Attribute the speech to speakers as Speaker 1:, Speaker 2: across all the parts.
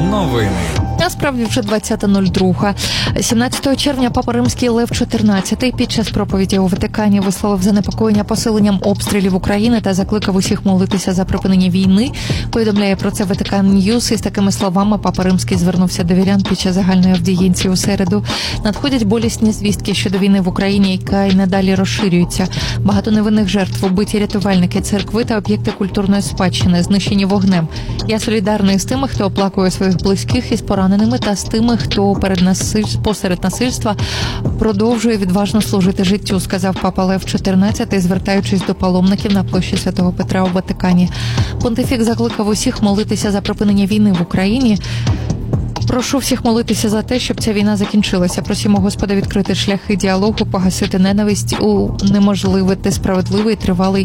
Speaker 1: Новини.
Speaker 2: Насправді вже 20.02. 17 червня Папа Римський Лев XIV під час проповіді у Ватикані висловив занепокоєння посиленням обстрілів України та закликав усіх молитися за припинення війни. Повідомляє про це Ватикан Ньюс. Із такими словами Папа Римський звернувся до вірян під час загальної аудієнції у середу. Надходять болісні звістки щодо війни в Україні, яка й надалі розширюється. Багато невинних жертв, убиті рятувальники, церкви та об'єкти культурної спадщини, знищені вогнем. Я солідарний з тими, хто оплакує своїх близьких із пораненими та з тими, хто посеред насильства продовжує відважно служити життю, сказав Папа Лев XIV, звертаючись до паломників на площі Святого Петра у Ватикані. Понтифік закликав усіх молитися за припинення війни в Україні. Прошу всіх молитися за те, щоб ця війна закінчилася. Просимо Господа відкрити шляхи діалогу, погасити ненависть, уможливити справедливий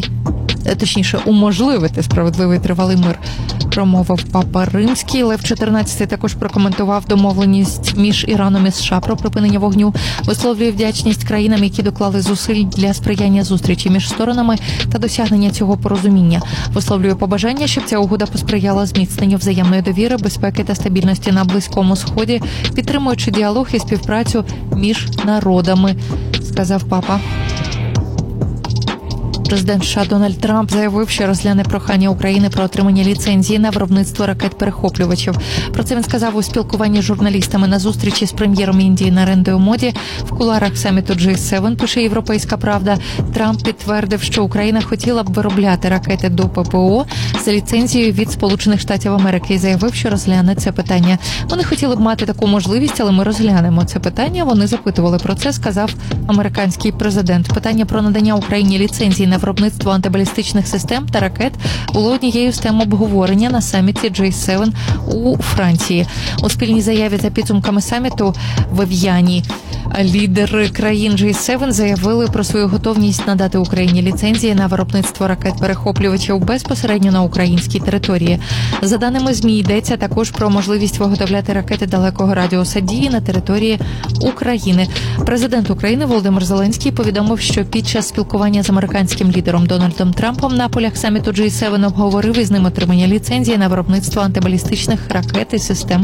Speaker 2: тривалий мир, промовив Папа Римський. Лев XIV також прокоментував домовленість між Іраном і США про припинення вогню, висловлює вдячність країнам, які доклали зусиль для сприяння зустрічі між сторонами та досягнення цього порозуміння. Висловлює побажання, щоб ця угода посприяла зміцненню взаємної довіри, безпеки та стабільності на Близькому Сході, підтримуючи діалог і співпрацю між народами, сказав Папа. Президент США Дональд Трамп заявив, що розгляне прохання України про отримання ліцензії на виробництво ракет-перехоплювачів. Про це він сказав у спілкуванні з журналістами на зустрічі з прем'єром Індії Нарендрою Моді в кулуарах саміту G7, пише «Європейська правда». Трамп підтвердив, що Україна хотіла б виробляти ракети до ППО за ліцензією від Сполучених Штатів Америки і заявив, що розгляне це питання. Вони хотіли б мати таку можливість, але ми розглянемо це питання. Вони запитували про це, сказав американський президент. Питання про надання Україні ліцензії на виробництво антибалістичних систем та ракет було однією з тем обговорення на саміті G7 у Франції. У спільній заяві за підсумками саміту в Ев'яні лідери країн G7 заявили про свою готовність надати Україні ліцензії на виробництво ракет-перехоплювачів безпосередньо на українській території. За даними ЗМІ, йдеться також про можливість виготовляти ракети далекого радіуса дії на території України. Президент України Володимир Зеленський повідомив, що під час спілкування з американським лідером Дональдом Трампом на полях саміту G7 обговорив із ним отримання ліцензії на виробництво антибалістичних ракет і систем.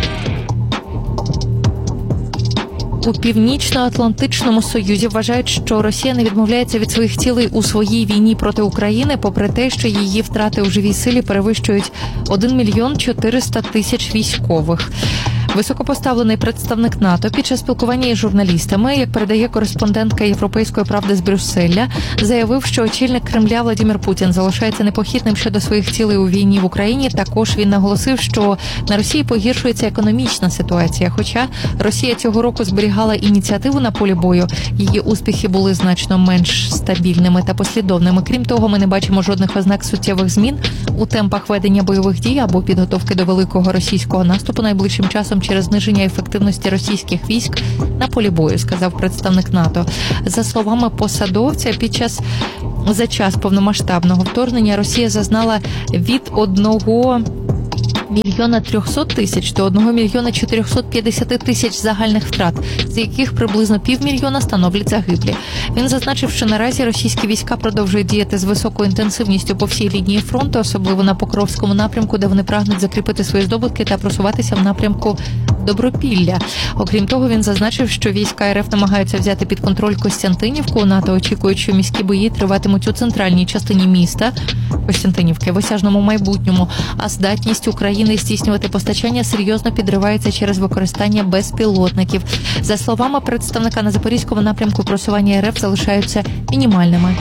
Speaker 2: У Північно-Атлантичному Союзі вважають, що Росія не відмовляється від своїх цілей у своїй війні проти України, попри те, що її втрати у живій силі перевищують 1 мільйон 400 тисяч військових. Високопоставлений представник НАТО під час спілкування із журналістами, як передає кореспондентка «Європейської правди» з Брюсселя, заявив, що очільник Кремля Владимир Путін залишається непохитним щодо своїх цілей у війні в Україні. Також він наголосив, що на Росії погіршується економічна ситуація. Хоча Росія цього року зберігала ініціативу на полі бою, її успіхи були значно менш стабільними та послідовними. Крім того, ми не бачимо жодних ознак суттєвих змін у темпах ведення бойових дій або підготовки до великого російського наступу найближчим часом через зниження ефективності російських військ на полі бою, сказав представник НАТО. За словами посадовця, за час повномасштабного вторгнення Росія зазнала від 1 мільйона 300 тисяч до 1 мільйона 450 тисяч загальних втрат, з яких приблизно 500 000 становлять загиблі. Він зазначив, що наразі російські війська продовжують діяти з високою інтенсивністю по всій лінії фронту, особливо на Покровському напрямку, де вони прагнуть закріпити свої здобутки та просуватися в напрямку Добропілля. Окрім того, він зазначив, що війська РФ намагаються взяти під контроль Костянтинівку. НАТО очікує, що міські бої триватимуть у центральній частині міста Костянтинівки в осяжному майбутньому, а здатність України здійснювати постачання серйозно підривається через використання безпілотників. За словами представника, на Запорізькому напрямку просування РФ залишаються мінімальними.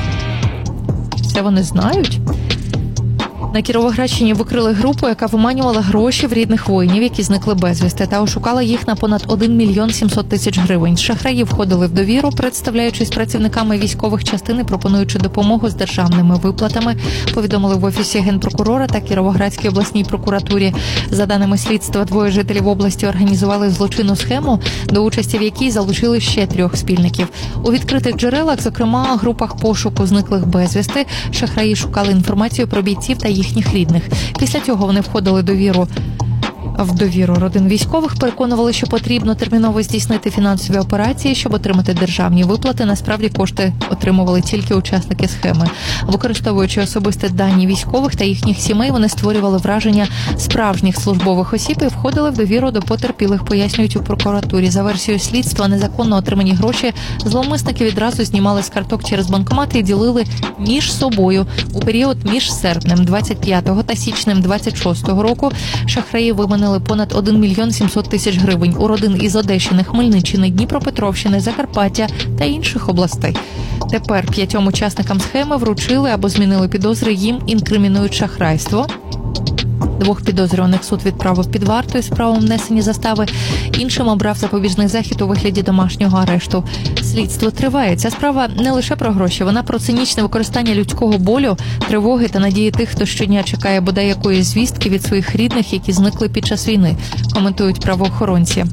Speaker 2: Це вони знають? На Кіровоградщині викрили групу, яка виманювала гроші в рідних воїнів, які зникли безвісти, та ошукала їх на понад 1 мільйон 700 тисяч гривень. Шахраї входили в довіру, представляючись працівниками військових частин і пропонуючи допомогу з державними виплатами, повідомили в Офісі Генпрокурора та Кіровоградській обласній прокуратурі. За даними слідства, 2 жителів області організували злочинну схему, до участі в якій залучили ще 3 спільників. У відкритих джерелах, зокрема, групах пошуку зниклих безвісти, шахраї шукали інформацію про бійців та їхніх рідних. Після цього вони входили в довіру родин військових, переконували, що потрібно терміново здійснити фінансові операції, щоб отримати державні виплати. Насправді кошти отримували тільки учасники схеми. Використовуючи особисті дані військових та їхніх сімей, вони створювали враження справжніх службових осіб і входили в довіру до потерпілих, пояснюють у прокуратурі. За версією слідства, незаконно отримані гроші зловмисники відразу знімали з карток через банкомати і ділили між собою. У період між серпнем 25-го та січнем 26-го року шахраї виманили понад 1 мільйон 700 тисяч гривень у родин із Одещини, Хмельниччини, Дніпропетровщини, Закарпаття та інших областей. Тепер 5 учасникам схеми вручили або змінили підозри, їм інкримінують шахрайство. 2 підозрюваних суд відправив під варту із правом внесення застави, іншим обрав запобіжний захід у вигляді домашнього арешту. Слідство триває. Ця справа не лише про гроші, вона про цинічне використання людського болю, тривоги та надії тих, хто щодня чекає бодай якоїсь звістки від своїх рідних, які зникли під час війни, коментують правоохоронці.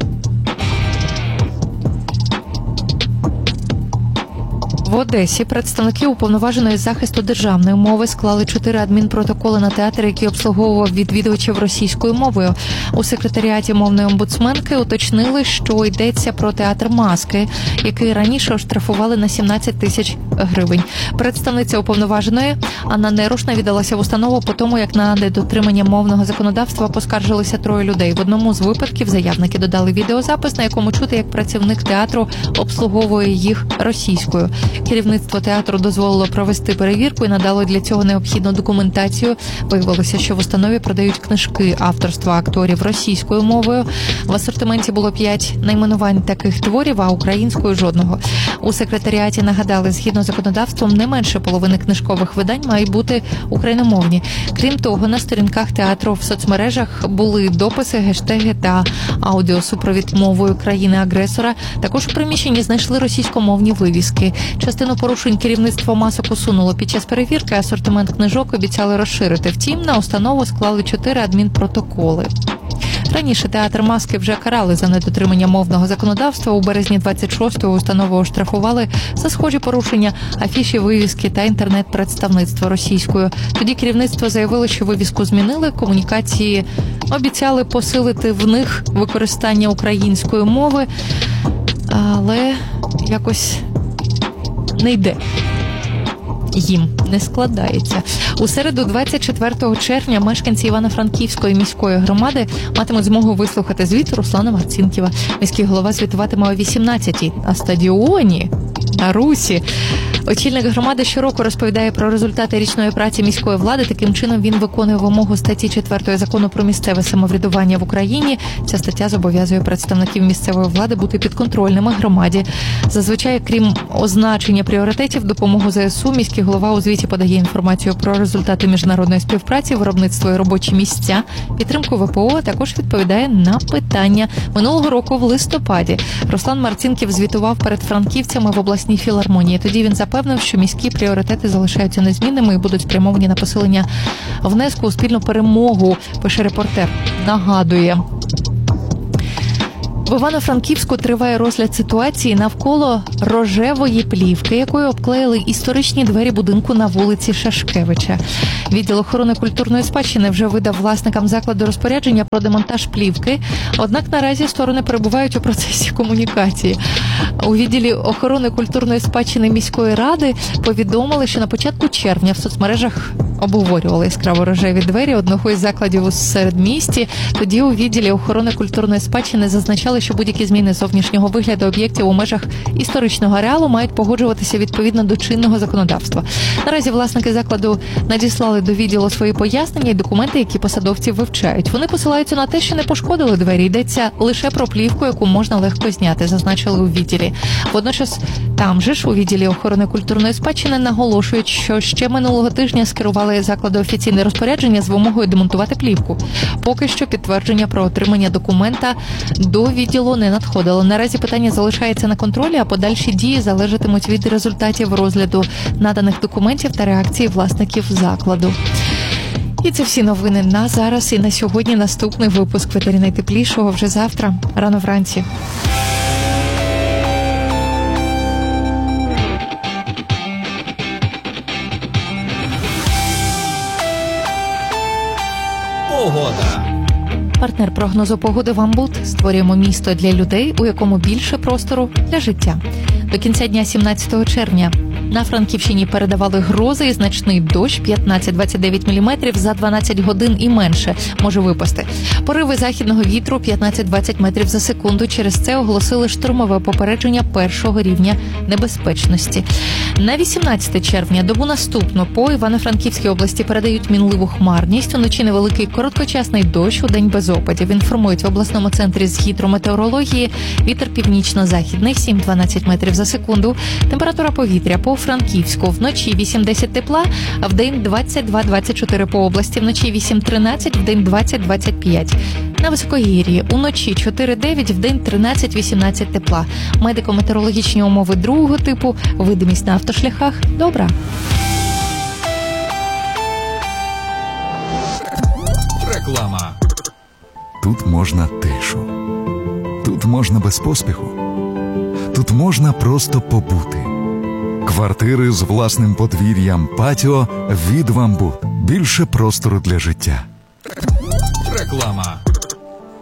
Speaker 2: В Одесі представники Уповноваженої з захисту державної мови склали 4 адмінпротоколи на театр, який обслуговував відвідувачів російською мовою. У секретаріаті мовної омбудсменки уточнили, що йдеться про театр «Маски», який раніше оштрафували на 17 тисяч гривень. Представниця Уповноваженої Анна Нерошна віддалася в установу по тому, як на недотримання мовного законодавства поскаржилися 3 людей. В одному з випадків заявники додали відеозапис, на якому чути, як працівник театру обслуговує їх російською. Керівництво театру дозволило провести перевірку і надало для цього необхідну документацію. Виявилося, що в установі продають книжки авторства акторів російською мовою. В асортименті було 5 найменувань таких творів, а українською – жодного. У секретаріаті нагадали, згідно з законодавством, не менше половини книжкових видань мають бути україномовні. Крім того, на сторінках театру в соцмережах були дописи, гештеги та аудіосупровід мовою країни-агресора. Також у приміщенні знайшли російськомовні вивіски. Частину порушень керівництво «Масок» усунуло під час перевірки, асортимент книжок обіцяли розширити. Втім, на установу склали 4 адмінпротоколи. Раніше театр «Маски» вже карали за недотримання мовного законодавства. У березні 26-го установу оштрафували за схожі порушення, афіші, вивіски та інтернет-представництво російською. Тоді керівництво заявило, що вивіску змінили, комунікації обіцяли посилити в них використання української мови, але якось не йде. Їм не складається. У середу, 24 червня, мешканці Івано-Франківської міської громади матимуть змогу вислухати звіт Руслана Марцінкєва. Міський голова звітуватиме о 18-й на стадіоні на Русі. Очільник громади щороку розповідає про результати річної праці міської влади. Таким чином він виконує вимогу статті 4 Закону про місцеве самоврядування в Україні. Ця стаття зобов'язує представників місцевої влади бути підконтрольними громаді. Зазвичай, крім означення пріоритетів, допомогу ЗСУ, міський голова у звіті подає інформацію про результати міжнародної співпраці, виробництво і робочі місця, підтримку ВПО, а також відповідає на питання. Минулого року в листопаді Руслан Марцінкєв звітував перед франківцями в обласній філармонії. Тоді він запевнив, що міські пріоритети залишаються незмінними і будуть спрямовані на посилення внеску у спільну перемогу, пише репортер. Нагадує. В Івано-Франківську триває розгляд ситуації навколо рожевої плівки, якою обклеїли історичні двері будинку на вулиці Шашкевича. Відділ охорони культурної спадщини вже видав власникам закладу розпорядження про демонтаж плівки, однак наразі сторони перебувають у процесі комунікації. У відділі охорони культурної спадщини міської ради повідомили, що на початку червня в соцмережах обговорювали яскраво рожеві двері одного із закладів у середмісті. Тоді у відділі охорони культурної спадщини зазначали, що будь-які зміни зовнішнього вигляду об'єктів у межах історичного ареалу мають погоджуватися відповідно до чинного законодавства. Наразі власники закладу надіслали до відділу свої пояснення і документи, які посадовці вивчають. Вони посилаються на те, що не пошкодили двері. Йдеться лише про плівку, яку можна легко зняти, зазначили у відділі. Водночас там же ж у відділі охорони культурної спадщини наголошують, що ще минулого тижня скерували закладу офіційне розпорядження з вимогою демонтувати плівку. Поки що підтвердження про отримання документа до відділу не надходило. Наразі питання залишається на контролі, а подальші дії залежатимуть від результатів розгляду наданих документів та реакції власників закладу. І це всі новини на зараз і на сьогодні. Наступний випуск «Ветері найтеплішого» вже завтра, рано вранці.
Speaker 1: Погода.
Speaker 2: Партнер прогнозу погоди «Вамбут». Створюємо місто для людей, у якому більше простору для життя. До кінця дня 17 червня на Франківщині передавали грози і значний дощ 15-29 мм за 12 годин і менше може випасти. Пориви західного вітру 15-20 метрів за секунду. Через це оголосили штормове попередження першого рівня небезпечності. На 18 червня, добу наступну, по Івано-Франківській області передають мінливу хмарність. Уночі невеликий короткочасний дощ, удень без опадів. Інформують в обласному центрі з гідрометеорології. Вітер північно-західний 7-12 метрів за секунду. Температура повітря по Франківську вночі 8-10 тепла, а вдень 22-24 по області, вночі 8-13, вдень 20-25. На високогір'ї уночі 4-9, вдень 13-18 тепла. Медико-метеорологічні умови другого типу, видимість на автошляхах добра.
Speaker 1: Реклама.
Speaker 3: Тут можна тишу. Тут можна без поспіху. Тут можна просто побути. Квартири з власним подвір'ям, патіо від «Вамбут». Більше простору для життя.
Speaker 1: Реклама.